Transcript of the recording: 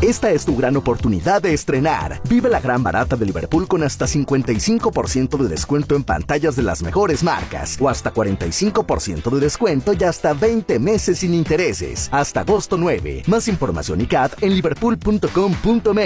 Esta es tu gran oportunidad de estrenar. Vive la gran barata de Liverpool con hasta 55% de descuento en pantallas de las mejores marcas o hasta 45% de descuento y hasta 20 meses sin intereses. Hasta agosto 9. Más información y CAT en liverpool.com.mx.